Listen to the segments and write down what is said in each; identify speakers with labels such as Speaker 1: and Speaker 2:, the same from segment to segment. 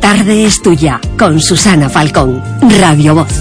Speaker 1: tarde es tuya, con Susana Falcón, Radio Voz.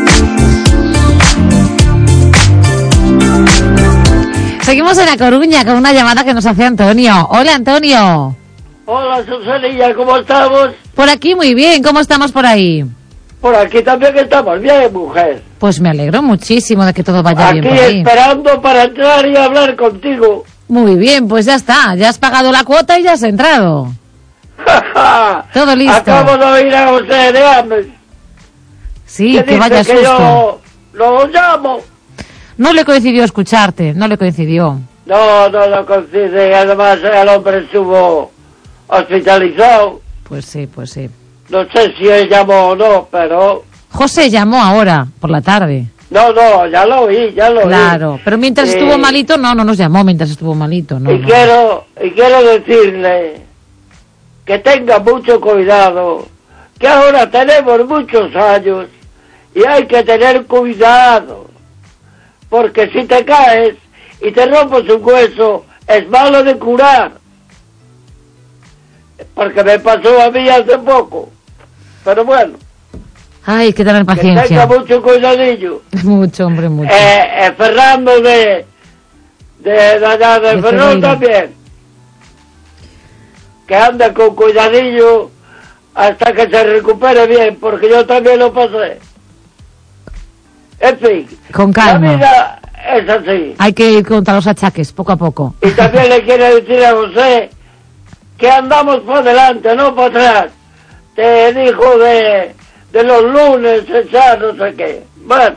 Speaker 2: Seguimos en La Coruña con una llamada que nos hace Antonio. Hola, Antonio.
Speaker 3: Hola, Susanilla, ¿cómo estamos?
Speaker 2: Por aquí muy bien, ¿cómo estamos por ahí?
Speaker 3: Por aquí también estamos bien, mujer.
Speaker 2: Pues me alegro muchísimo de que todo vaya bien por ahí.
Speaker 3: Aquí esperando para entrar y hablar contigo.
Speaker 2: Muy bien, pues ya está, ya has pagado la cuota y ya has entrado. Todo listo.
Speaker 3: Acabo de oír a José de Ames.
Speaker 2: Sí, que vaya susto.
Speaker 3: Yo lo llamo.
Speaker 2: No le coincidió escucharte, no le coincidió.
Speaker 3: No lo coincide, además el hombre estuvo hospitalizado.
Speaker 2: Pues sí, pues sí.
Speaker 3: No sé si él llamó o no, pero...
Speaker 2: José llamó ahora, por la tarde.
Speaker 3: No, ya lo oí.
Speaker 2: Claro, pero mientras estuvo malito, no nos llamó mientras estuvo malito, no.
Speaker 3: Quiero decirle que tenga mucho cuidado, que ahora tenemos muchos años y hay que tener cuidado, porque si te caes y te rompes un hueso, es malo de curar, porque me pasó a mí hace poco, pero bueno.
Speaker 2: Ay, hay que tener paciencia.
Speaker 3: Que tenga mucho cuidadillo.
Speaker 2: Mucho, hombre, mucho.
Speaker 3: Fernando de allá de Ferrol también. Que anda con cuidadillo hasta que se recupere bien, porque yo también lo pasé. En fin.
Speaker 2: Con calma.
Speaker 3: La vida es así.
Speaker 2: Hay que ir contra los achaques, poco a poco.
Speaker 3: Y también le quiero decir a José que andamos para adelante, no para atrás. Te dijo de los lunes, echar no sé qué. Bueno,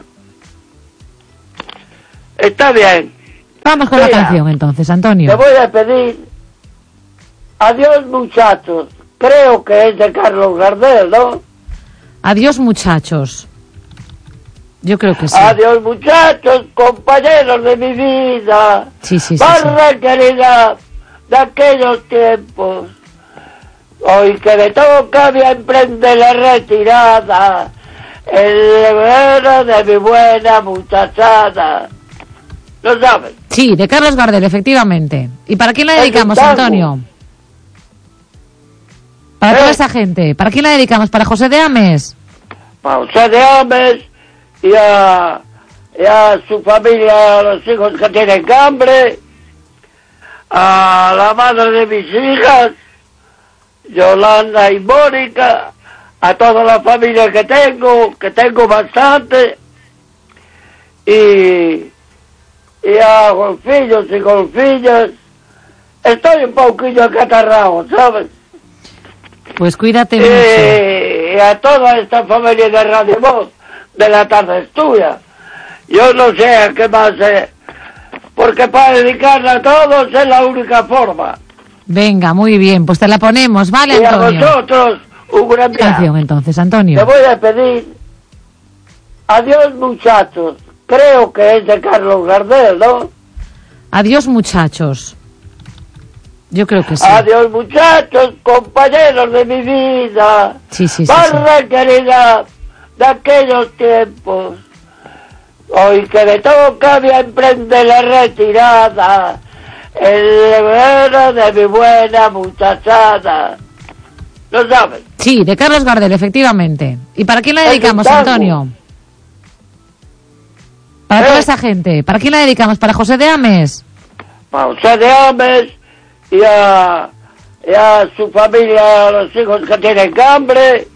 Speaker 3: está bien.
Speaker 2: Vamos con la canción entonces, Antonio.
Speaker 3: Te voy a pedir Adiós muchachos. Creo que es de Carlos Gardel, ¿no?
Speaker 2: Adiós muchachos. Yo creo que sí.
Speaker 3: Adiós muchachos, compañeros de mi vida.
Speaker 2: Sí.
Speaker 3: Barra querida de aquellos tiempos. Hoy que me toca me emprende la retirada, el deber de mi buena muchachada. ¿Lo sabes?
Speaker 2: Sí, de Carlos Gardel, efectivamente. ¿Y para quién la dedicamos, Antonio? Para toda esa gente. ¿Para quién la dedicamos? ¿Para José de Ames?
Speaker 3: Para José de Ames y a su familia, a los hijos que tienen hambre, a la madre de mis hijas, Yolanda y Mónica, a toda la familia que tengo bastante, y a golfillos y golfillas. Estoy un poquillo acatarrado, ¿sabes?
Speaker 2: Pues cuídate mucho.
Speaker 3: Y a toda esta familia de Radio Voz, de la tarde es tuya. Yo no sé a qué más, porque para dedicarla a todos es la única forma.
Speaker 2: Venga, muy bien, pues te la ponemos, ¿vale, Antonio?
Speaker 3: Y a vosotros, un gran día.
Speaker 2: Canción entonces, Antonio.
Speaker 3: Te voy a pedir Adiós muchachos. Creo que es de Carlos Gardel, ¿no?
Speaker 2: Adiós muchachos. Yo creo que sí.
Speaker 3: Adiós muchachos, compañeros de mi vida.
Speaker 2: Sí.
Speaker 3: Barra querida de aquellos tiempos. Hoy que me toca me emprende la retirada, el deber de mi buena muchachada. ¿Lo sabes?
Speaker 2: Sí, de Carlos Gardel, efectivamente. ¿Y para quién la dedicamos, Antonio? Para toda esa gente. ¿Para quién la dedicamos? ¿Para José de Ames?
Speaker 3: Para José de Ames y a su familia, a los hijos que tienen hambre,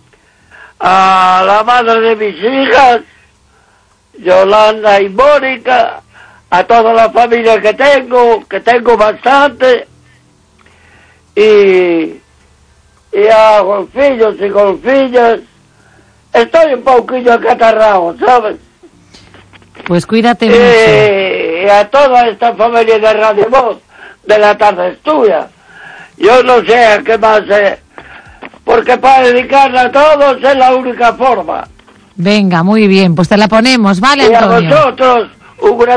Speaker 3: a la madre de mis hijas, Yolanda y Mónica, a toda la familia que tengo bastante, y a golfillos y golfillas. Estoy un poquillo acatarrado, ¿sabes?
Speaker 2: Pues cuídate mucho.
Speaker 3: Y a toda esta familia de Radio Voz, de la tarde es tuya. Yo no sé a qué más, porque para dedicarla a todos es la única forma.
Speaker 2: Venga, muy bien, pues te la ponemos, ¿vale, Antonio?
Speaker 3: Y a vosotros, un gran